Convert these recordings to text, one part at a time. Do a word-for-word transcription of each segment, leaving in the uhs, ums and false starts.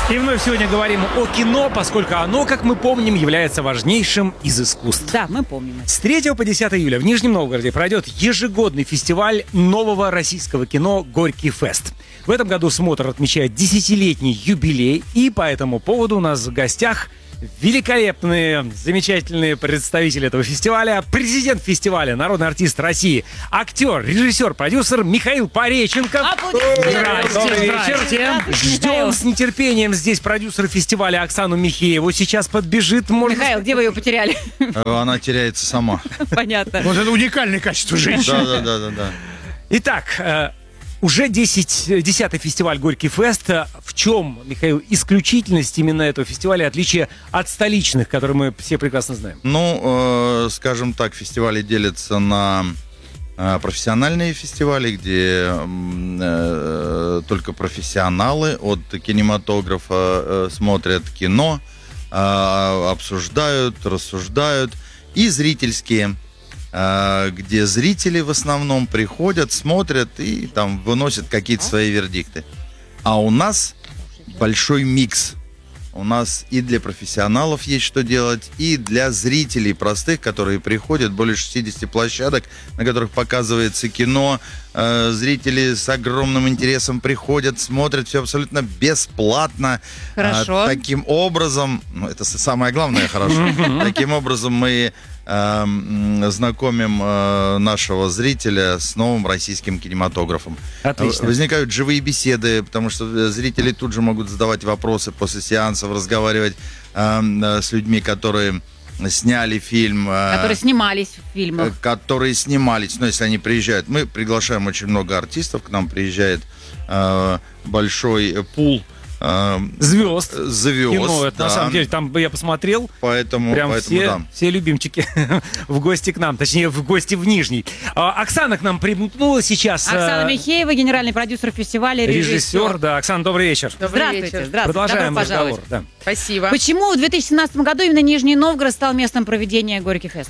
И вновь сегодня говорим о кино, поскольку оно, как мы помним, является важнейшим из искусств. Да, мы помним. С третьего по десятое июля в Нижнем Новгороде пройдет ежегодный фестиваль нового российского кино «Горький фест». В этом году смотр отмечает десятилетний юбилей, и по этому поводу у нас в гостях великолепные, замечательные представители этого фестиваля. Президент фестиваля, народный артист России, актер, режиссер, продюсер Михаил Пореченков. Здравствуйте, вечер. Ждем с нетерпением здесь продюсера фестиваля Оксану Михееву. Сейчас подбежит. Может... Михаил, где вы ее потеряли? Она теряется сама. Понятно. Вот это уникальное качество женщины. Да, да, да, да, да. Итак, уже десятый фестиваль «Горький фест». В чем, Михаил, исключительность именно этого фестиваля, отличие от столичных, которые мы все прекрасно знаем? Ну, э, скажем так, фестивали делятся на э, профессиональные фестивали, где э, только профессионалы от кинематографа э, смотрят кино, э, обсуждают, рассуждают, и зрительские, где зрители в основном приходят, смотрят и там выносят какие-то свои вердикты. А у нас большой микс. У нас и для профессионалов есть что делать, и для зрителей простых, которые приходят, более шестьдесят площадок, на которых показывается кино. Э, зрители с огромным интересом приходят, смотрят все абсолютно бесплатно. Хорошо. Э, таким образом, ну это самое главное, хорошо. Таким образом мы э, знакомим э, нашего зрителя с новым российским кинематографом. Отлично. Возникают живые беседы, потому что зрители тут же могут задавать вопросы после сеансов, разговаривать э, с людьми, которые сняли фильм. Э, которые снимались в фильмах. Которые снимались, ну, если они приезжают. Мы приглашаем очень много артистов, к нам приезжает э, большой пул э, Звезд. Звезд. Кино, это да. на самом деле, там я посмотрел, Поэтому, прям поэтому все, да. все любимчики в гости к нам, точнее, в гости в Нижний. А, Оксана к нам примкнула сейчас. Оксана а, Михеева, генеральный продюсер фестиваля, режиссер. Режиссер, да. Оксана, добрый вечер. Добрый Здравствуйте, вечер. здравствуйте. Продолжаем Добро разговор. пожаловать. Да. Спасибо. Почему в две тысячи семнадцатом году именно Нижний Новгород стал местом проведения «Горький фест»?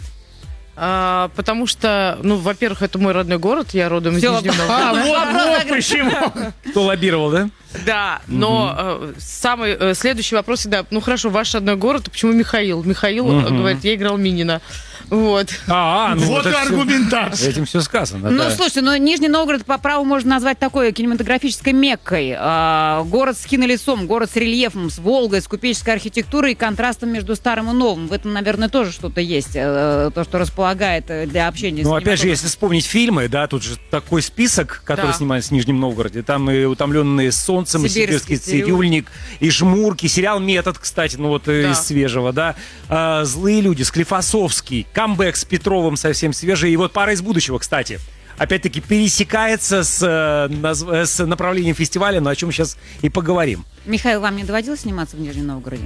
А, потому что, ну, во-первых, это мой родной город, я родом из Всё. Нижнего А, Новгорода. вот, вот почему. Кто лоббировал, да? Да, но э, самый э, следующий вопрос всегда, ну хорошо, ваш родной город, а почему Михаил? Михаил э, говорит, я играл Минина. Вот. А, ну Вот и это всё- аргументация. Этим все сказано. Ну, да. слушайте, ну, Нижний Новгород по праву можно назвать такой кинематографической Меккой. А, город с кинолицом, город с рельефом, с Волгой, с купеческой архитектурой и контрастом между старым и новым. В этом, наверное, тоже что-то есть, э, то, что располагает э, для общения с Ну, опять же, кинематографом. если вспомнить фильмы, да, тут же такой список, который Да. снимались в Нижнем Новгороде. Там и «Утомленные солнцем», и «Сибирский «Сибирский цирюльник», и «Жмурки», сериал «Метод», кстати, ну вот э, Да. из свежего, да. А, «Злые люди», Склифосовский, камбэк с Петровым совсем свежий. И вот «Пара из будущего», кстати, опять-таки пересекается с, э, назв- с направлением фестиваля, но о чем сейчас и поговорим. Михаил, вам не доводилось сниматься в Нижнем Новгороде?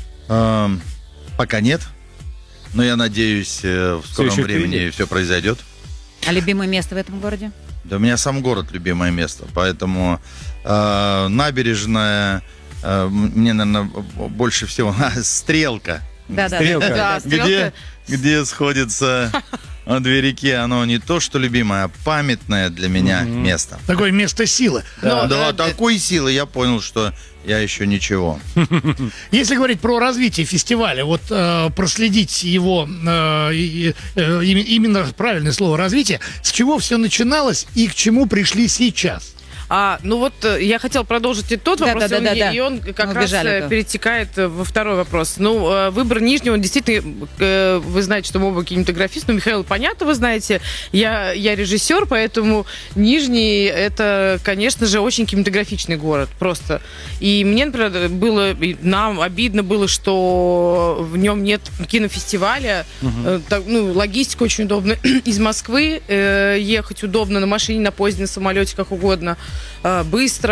Эм, пока нет, но я надеюсь, э, в скором еще времени впереди. все произойдет. А любимое место в этом городе? Да, у меня сам город любимое место, поэтому э, набережная, э, мне, наверное, больше всего Стрелка, Да-да. Стрелка. Да, где, стрелка. где сходятся две реки, оно не то, что любимое, а памятное для меня место. Такое место силы. Да, Но, э, такой силы я понял, что я еще ничего. Если говорить про развитие фестиваля, вот э, проследить его, э, и- э, им- именно правильное слово развитие, с чего все начиналось и к чему пришли сейчас? А, ну вот э, я хотела продолжить и тот Да, вопрос, да, и да, он- да, и да. он как Мы раз убежали, э, да. перетекает э, во второй вопрос. Ну, э, выбор Нижнего, он действительно, э, вы знаете, что мы оба кинематографисты, ну, Михаил, понятно, вы знаете, я, я режиссер, поэтому Нижний, это, конечно же, очень кинематографичный город, просто. И мне, например, было, и нам обидно было, что в нем нет кинофестиваля, Э, так, ну, логистика очень удобная. Из Москвы э, ехать удобно на машине, на поезде, на самолете, как угодно, э, быстро.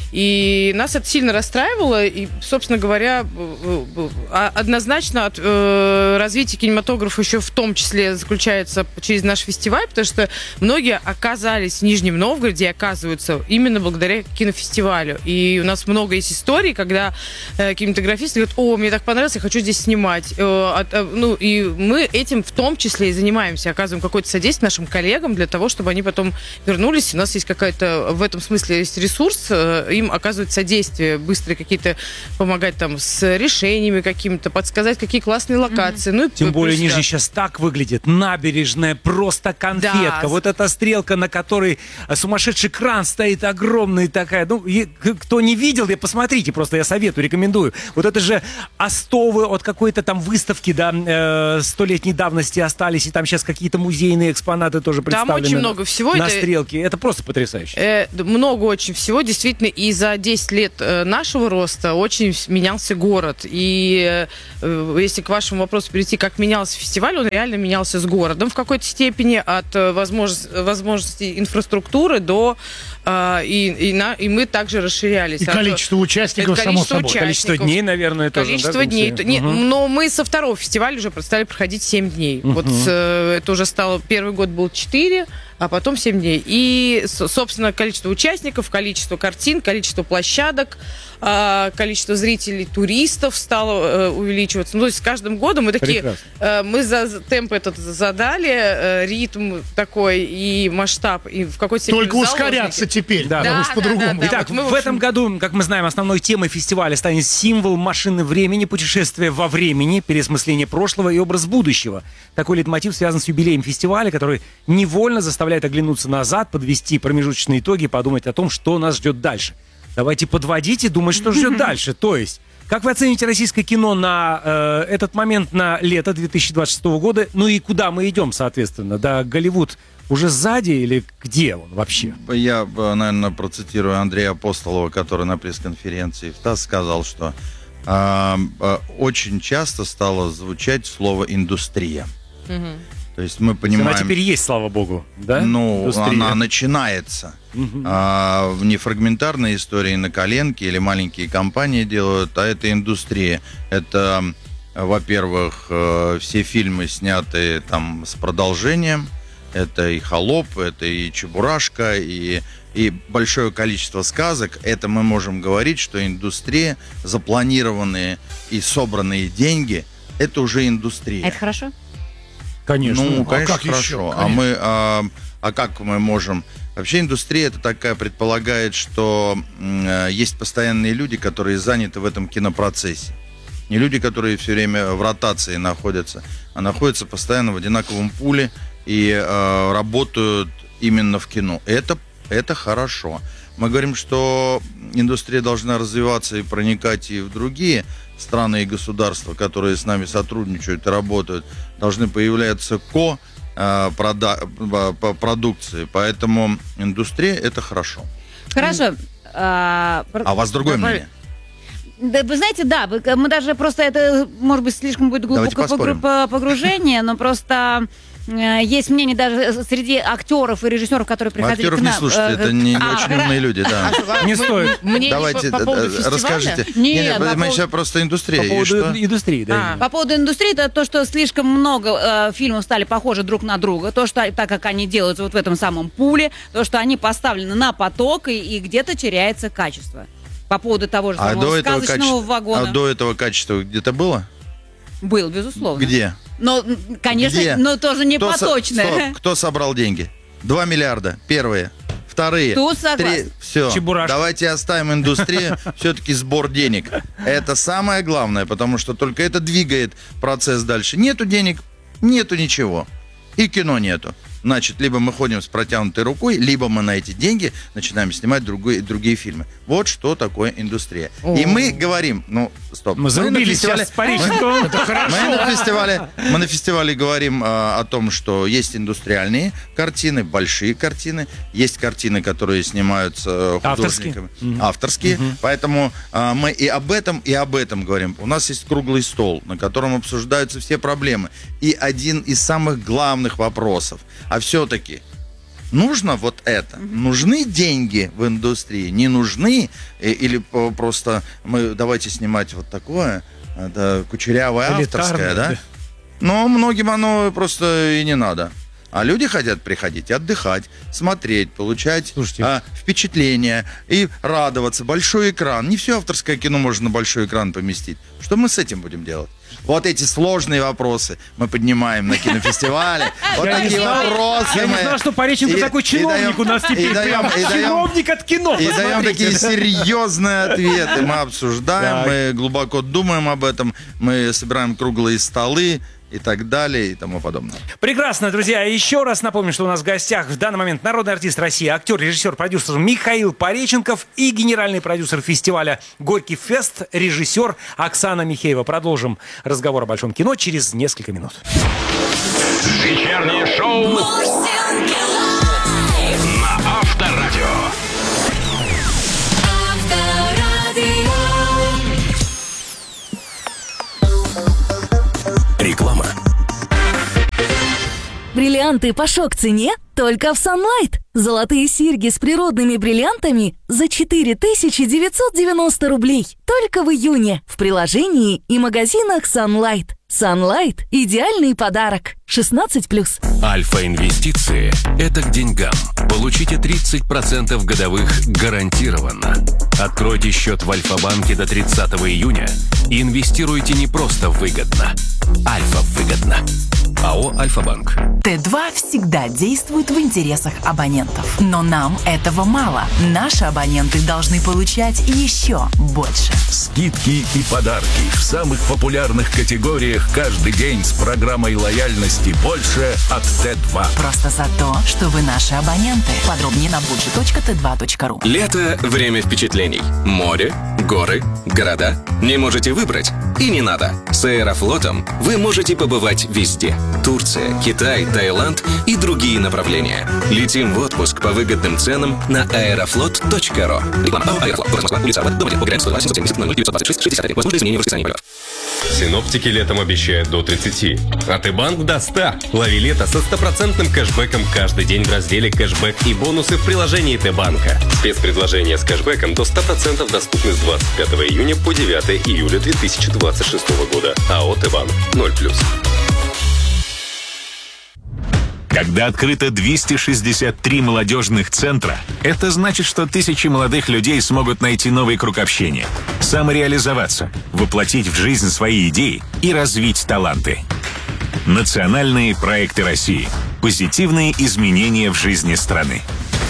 И нас это сильно расстраивало. И, собственно говоря, э, э, а- однозначно от, э, развитие кинематографа еще в том числе заключается через наш фестиваль, потому что многие оказались в Нижнем Новгороде и оказываются именно благодаря кинофестивалю. И у нас много есть историй, когда э, кинематографисты говорят: о, мне так понравилось, я хочу здесь снимать. Э, от- э, ну, и мы этим в том числе и занимаемся, оказываем какое-то содействие нашим коллегам для того, чтобы они потом вернулись. У нас есть какая-то в этом смысле смысле есть ресурс, э, им оказывать содействие, быстрые какие-то, помогать там с решениями какими-то, подсказать, какие классные локации. Mm-hmm. Ну, и Тем более плюс, Нижний да. сейчас так выглядит. Набережная, просто конфетка. Да. Вот эта стрелка, на которой сумасшедший кран стоит огромный такая. Ну, и, кто не видел, я посмотрите, просто я советую, рекомендую. Вот это же остовы от какой-то там выставки, да, э, столетней давности остались, и там сейчас какие-то музейные экспонаты тоже представлены. Там очень много всего. На это... стрелке. Это просто потрясающе. Э, много очень всего. Действительно, и за десять лет э, нашего роста очень менялся город. И э, если к вашему вопросу перейти, как менялся фестиваль, он реально менялся с городом в какой-то степени, от э, возможности, возможностей инфраструктуры до... Э, и, и, на, и мы также расширялись. И От- количество участников, это само количество собой. участников. Количество дней, наверное, тоже. Количество да, дней. Гунция? Нет, Мгм. но мы со второго фестиваля уже стали проходить семь дней. Мгм. Вот э, это уже стало... Первый год был четыре, а потом семь дней. И, с- собственно, количество участников, количество картин, количество площадок, э, количество зрителей, туристов стало э, увеличиваться. Ну, то есть с каждым годом мы такие... Прекрасно. э, мы за за темп этот задали, э, ритм такой и масштаб, и в какой-то степени Только заложники. ускоряться теперь, Да. потому Да, что да, по-другому. да, Итак, вот мы, в, в общем- этом году, как мы знаем, основной темой фестиваля станет символ машины времени, путешествие во времени, переосмысление прошлого и образ будущего. Такой лейтмотив связан с юбилеем фестиваля, который невольно заставляет оглянуться назад, подвести промежуточные итоги и подумать о том, что нас ждет дальше. Давайте подводить и думать, что ждет дальше. То есть, как вы оцените российское кино на э, этот момент, на лето две тысячи двадцать шестого года? Ну и куда мы идем, соответственно? Да, Голливуд уже сзади или где он вообще? Я, наверное, процитирую Андрея Апостолова, который на пресс-конференции в ТАСС сказал, что э, э, очень часто стало звучать слово «индустрия». Мгм. То есть мы понимаем... Она теперь есть, слава богу, да? Ну, Индустрия. она начинается. Мгм. А, в нефрагментарной истории на коленке или маленькие компании делают, а это индустрия. Это, во-первых, э, все фильмы, снятые там с продолжением. Это и «Холоп», это и «Чебурашка», и, и большое количество сказок. Это мы можем говорить, что индустрия, запланированные и собранные деньги, это уже индустрия. Это хорошо? Конечно. Ну, А конечно, как еще? хорошо. А Конечно. мы, а, а как мы можем? Вообще индустрия это такая предполагает, что м, э, есть постоянные люди, которые заняты в этом кинопроцессе. Не люди, которые все время в ротации находятся, а находятся постоянно в одинаковом пуле и э, работают именно в кино. Это, это хорошо. Мы говорим, что индустрия должна развиваться и проникать и в другие страны и государства, которые с нами сотрудничают и работают, должны появляться ко э, прода- э, продукции. Поэтому индустрия это хорошо. Хорошо. А, про- А у вас другое Давай. мнение? Да, вы знаете, да, вы- мы даже просто это, может быть, слишком будет Давайте глубокое поспорим. погру- по- погружение, но просто э, есть мнение даже среди актеров и режиссеров, которые Вы приходили актеров к не нам. слушайте, э, это не а, очень ра- умные люди, да. Не стоит. Мнение Давайте, по, по поводу э, фестиваля? расскажите. Нет, Не, не, по мы поводу- сейчас просто индустрия. По И поводу что? индустрии, да. А. именно. По поводу индустрии, это то, что слишком много э, фильмов стали похожи друг на друга, то, что так как они делаются вот в этом самом пуле, то, что они поставлены на поток, и, и где-то теряется качество. По поводу того же А самого до этого сказочного качества, вагона. а до этого качества где-то было? Был, безусловно. Где? Но, м, конечно, Где? но тоже не Кто со- поточное. стоп, кто собрал деньги? Два миллиарда. Первые. Вторые. Тут согласна. Все. Чебурашка. Давайте оставим индустрию. Все-таки сбор денег. Это самое главное, потому что только это двигает процесс дальше. Нету денег, нету ничего. И кино нету. Значит, либо мы ходим с протянутой рукой, либо мы на эти деньги начинаем снимать другие, другие фильмы. Вот что такое индустрия. И мы говорим, ну, стоп. Мы на зарубились фестивале- сейчас с Парижского. Это мы на фестивале, мы на фестивале говорим а, о том, что есть индустриальные картины, большие картины, есть картины, которые снимаются э, художниками, Авторские. авторские. Поэтому а, мы и об этом, и об этом говорим. У нас есть круглый стол, на котором обсуждаются все проблемы. И один из самых главных вопросов. А все-таки нужно вот это? Нужны деньги в индустрии? Не нужны? И- Или по- просто мы давайте снимать вот такое, это кучерявое Элитарное, авторское, да? да. Но многим оно просто и не надо. А люди хотят приходить, отдыхать, смотреть, получать Слушайте. а, впечатления и радоваться. Большой экран. Не все авторское кино можно на большой экран поместить. Что мы с этим будем делать? Вот эти сложные вопросы мы поднимаем на кинофестивале. Вот Я не такие знал- вопросы Я не мы- знал, что Пореченко и- такой и чиновник даем- у нас теперь. и даем- прям и даем- чиновник от кино. И даем посмотрите. такие серьезные ответы. Мы обсуждаем, Так. мы глубоко думаем об этом, мы собираем круглые столы и так далее и тому подобное. Прекрасно, друзья. Еще раз напомню, что у нас в гостях в данный момент народный артист России, актер, режиссер, продюсер Михаил Пореченков и генеральный продюсер фестиваля «Горький фест», режиссер Оксана Михеева. Продолжим разговор о большом кино через несколько минут. Вечернее шоу на Авторадио. Реклама. Бриллианты по шок-цене только в Sunlight. Золотые серьги с природными бриллиантами за четыре тысячи девятьсот девяносто рублей. Только в июне в приложении и магазинах Sunlight. Sunlight – идеальный подарок. шестнадцать плюс. Альфа-инвестиции – это к деньгам. Получите тридцать процентов годовых гарантированно. Откройте счет в Альфа-банке до тридцатого июня и инвестируйте не просто выгодно. Альфа-выгодно. АО «Альфа-банк». Т два всегда действует в интересах абонентов. Но нам этого мало. Наши абоненты должны получать еще больше. Скидки и подарки в самых популярных категориях каждый день с программой лояльности «Больше» от Т два. Просто за то, что вы наши абоненты. Подробнее на budget точка т два точка ру. Лето – время впечатлений. Море, горы, города. Не можете выбрать? И не надо. С Аэрофлотом вы можете побывать везде. Турция, Китай, Таиланд и другие направления. Летим в отпуск по выгодным ценам на аэрофлот точка ру. Реклама. АО «Аэрофлот». Город Москва, улица Абад, дом один, Погреб, сто два семьсот семьдесят ноль ноль девятьсот двадцать шесть шестьдесят один. Возможно, изменения в расписании полетов. Синоптики летом обещают до тридцати, а Т-банк до ста. Лови лето со стопроцентным кэшбэком каждый день в разделе «Кэшбэк» и бонусы в приложении Т-банка. Спецпредложения с кэшбэком до ста процентов доступны с двадцать пятого июня по девятого июля две тысячи двадцать шестого года. АО «Т-банк» ноль плюс. Когда открыто двести шестьдесят три молодежных центра, это значит, что тысячи молодых людей смогут найти новый круг общения, самореализоваться, воплотить в жизнь свои идеи и развить таланты. Национальные проекты России. Позитивные изменения в жизни страны.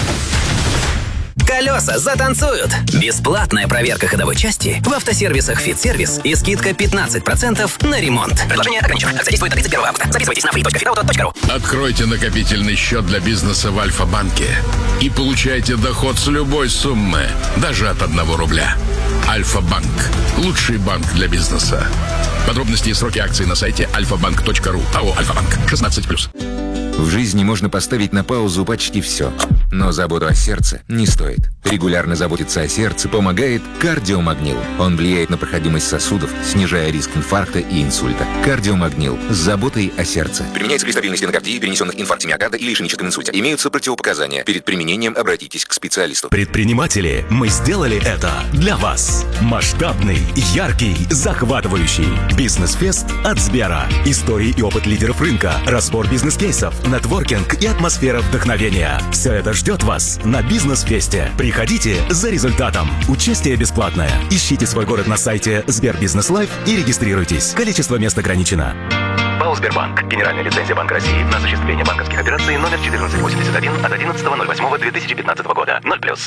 Колеса затанцуют. Бесплатная проверка ходовой части в автосервисах «Фитсервис» и скидка пятнадцать процентов на ремонт. Предложение ограничено. Акция действует до тридцать первого августа. Записывайтесь на фри точка фитауто точка ру. Откройте накопительный счет для бизнеса в Альфа-банке и получайте доход с любой суммы, даже от одного рубля. Альфа-банк. Лучший банк для бизнеса. Подробности и сроки акций на сайте альфа банк точка ру. АО «Альфа-банк». шестнадцать плюс. В жизни можно поставить на паузу почти все. Но заботу о сердце не стоит. Регулярно заботиться о сердце помогает кардиомагнил. Он влияет на проходимость сосудов, снижая риск инфаркта и инсульта. Кардиомагнил с заботой о сердце. Применяется при стабильной стенокардии, перенесенных инфаркте миокарда или ишемическом инсульте. Имеются противопоказания. Перед применением обратитесь к специалисту. Предприниматели, мы сделали это для вас. Масштабный, яркий, захватывающий. Бизнес-фест от Сбера. Истории и опыт лидеров рынка. Разбор бизнес-кейсов, нетворкинг и атмосфера вдохновения. Все это ждет вас на бизнес-фесте. Приходите за результатом. Участие бесплатное. Ищите свой город на сайте Сбербизнес Лайф и регистрируйтесь. Количество мест ограничено. ПАО «Сбербанк». Генеральная лицензия Банка России на осуществление банковских операций номер четырнадцать восемьдесят один от одиннадцатого ноль восьмого две тысячи пятнадцатого года. ноль плюс.